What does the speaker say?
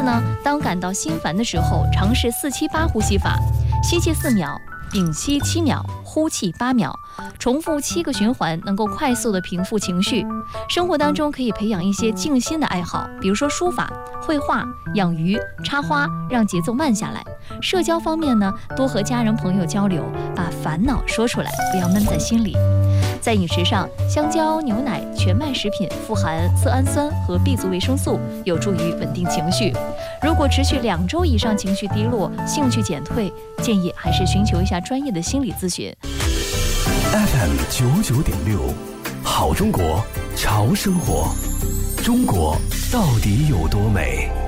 此呢，当感到心烦的时候，尝试478呼吸法，吸气4秒，屏息7秒，呼气8秒，重复7个循环，能够快速的平复情绪。生活当中可以培养一些静心的爱好，比如说书法、绘画、养鱼、插花，让节奏慢下来。社交方面呢，多和家人朋友交流，把烦恼说出来，不要闷在心里。在饮食上，香蕉、牛奶、全麦食品富含色氨酸和 B 族维生素，有助于稳定情绪。如果持续2周以上情绪低落、兴趣减退，建议还是寻求一下专业的心理咨询。 FM 99.6，好中国，潮生活，中国到底有多美？